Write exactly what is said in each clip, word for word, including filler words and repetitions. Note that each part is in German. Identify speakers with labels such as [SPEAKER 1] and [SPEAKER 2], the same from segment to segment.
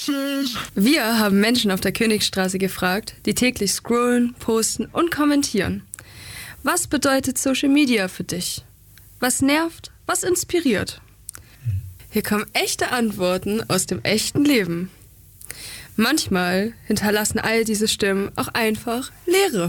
[SPEAKER 1] Wir haben Menschen auf der Königstraße gefragt, die täglich scrollen, posten und kommentieren. Was bedeutet Social Media für dich? Was nervt? Was inspiriert? Hier kommen echte Antworten aus dem echten Leben. Manchmal hinterlassen all diese Stimmen auch einfach Leere.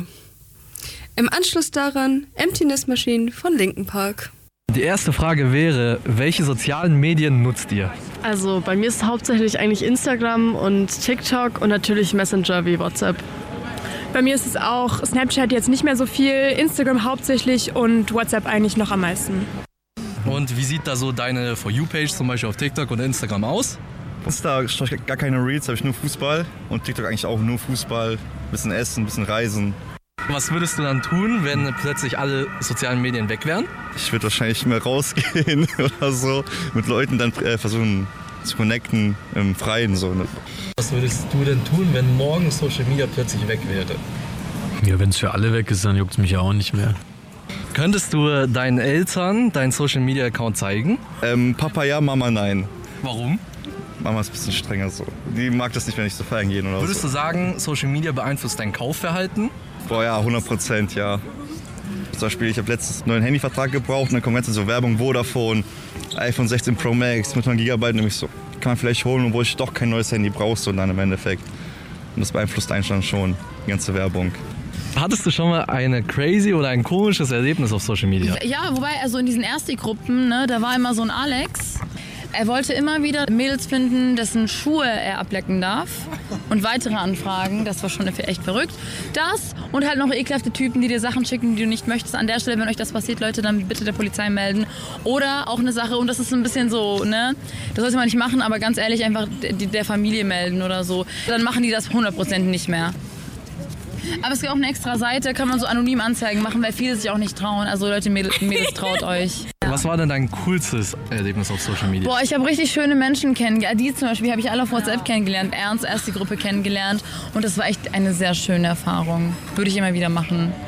[SPEAKER 1] Im Anschluss daran Emptiness Machine von Linkin Park.
[SPEAKER 2] Die erste Frage wäre, welche sozialen Medien nutzt ihr?
[SPEAKER 3] Also bei mir ist hauptsächlich eigentlich Instagram und TikTok und natürlich Messenger wie WhatsApp.
[SPEAKER 4] Bei mir ist es auch Snapchat jetzt nicht mehr so viel, Instagram hauptsächlich und WhatsApp eigentlich noch am meisten.
[SPEAKER 2] Und wie sieht da so deine For You-Page zum Beispiel auf TikTok und Instagram aus?
[SPEAKER 5] Insta schaue ich gar keine Reels, habe ich nur Fußball und TikTok eigentlich auch nur Fußball, bisschen Essen, bisschen Reisen.
[SPEAKER 2] Was würdest du dann tun, wenn plötzlich alle sozialen Medien weg wären?
[SPEAKER 5] Ich würde wahrscheinlich mehr rausgehen oder so, mit Leuten dann äh, versuchen zu connecten im Freien. So, ne?
[SPEAKER 2] Was würdest du denn tun, wenn morgen Social Media plötzlich weg wäre?
[SPEAKER 6] Ja, wenn es für alle weg ist, dann juckt es mich ja auch nicht mehr.
[SPEAKER 2] Könntest du deinen Eltern deinen Social Media Account zeigen?
[SPEAKER 5] Ähm, Papa ja, Mama nein.
[SPEAKER 2] Warum?
[SPEAKER 5] Mama ist ein bisschen strenger so. Die mag das nicht, wenn ich so feiern gehe oder
[SPEAKER 2] Würdest
[SPEAKER 5] so.
[SPEAKER 2] du sagen, Social Media beeinflusst dein Kaufverhalten?
[SPEAKER 5] Boah ja, hundert Prozent, ja. Zum Beispiel, ich habe letztens einen neuen Handyvertrag gebraucht und dann kommt ganz so Werbung, Vodafone, iPhone sechzehn Pro Max mit neun Gigabyte. Und ich so, kann man vielleicht holen, obwohl ich doch kein neues Handy brauche, so dann im Endeffekt. Und das beeinflusst einen dann schon, die ganze Werbung.
[SPEAKER 2] Hattest du schon mal eine crazy oder ein komisches Erlebnis auf Social Media?
[SPEAKER 7] Ja, wobei, also in diesen Ersti-Gruppen, ne, da war immer so ein Alex. Er wollte immer wieder Mädels finden, dessen Schuhe er ablecken darf. Und weitere Anfragen, das war schon echt verrückt. Das und halt noch ekelhafte Typen, die dir Sachen schicken, die du nicht möchtest. An der Stelle, wenn euch das passiert, Leute, dann bitte der Polizei melden. Oder auch eine Sache, und das ist ein bisschen so, ne, das sollte man nicht machen, aber ganz ehrlich, einfach der Familie melden oder so. Dann machen die das hundert Prozent nicht mehr. Aber es gibt auch eine extra Seite, kann man so anonym Anzeigen machen, weil viele sich auch nicht trauen. Also Leute, Mädels, Mädels traut euch.
[SPEAKER 2] Was war denn dein coolstes Erlebnis auf Social Media?
[SPEAKER 7] Boah, ich habe richtig schöne Menschen kennengelernt. Die zum Beispiel habe ich alle auf WhatsApp kennengelernt. Ernst, erst die Gruppe kennengelernt. Und das war echt eine sehr schöne Erfahrung. Würde ich immer wieder machen.